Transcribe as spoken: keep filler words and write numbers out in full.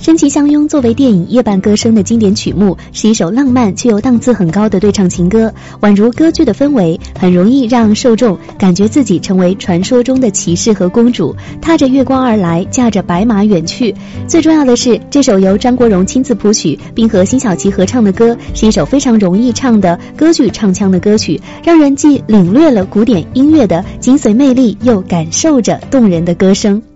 深情相拥作为电影《夜半歌声》的经典曲目，是一首浪漫却又档次很高的对唱情歌，宛如歌剧的氛围，很容易让受众感觉自己成为传说中的骑士和公主，踏着月光而来，驾着白马远去。最重要的是，这首由张国荣亲自谱曲并和辛晓琪合唱的歌，是一首非常容易唱的歌剧唱腔的歌曲，让人既领略了古典音乐的精髓魅力，又感受着动人的歌声。